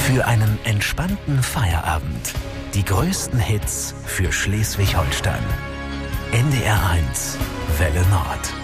Für einen entspannten Feierabend. Die größten Hits für Schleswig-Holstein. NDR 1, Welle Nord.